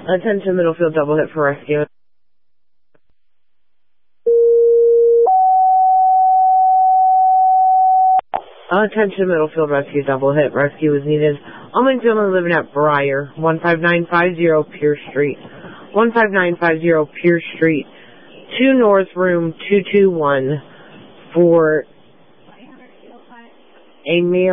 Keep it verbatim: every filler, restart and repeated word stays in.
Attention Middlefield double hit for rescue. Attention Middlefield rescue double hit. Rescue is needed. All men gentlemen living at Briar, one five nine five zero Pierce Street. one five nine five zero Pierce Street. two North Room two two one for a male.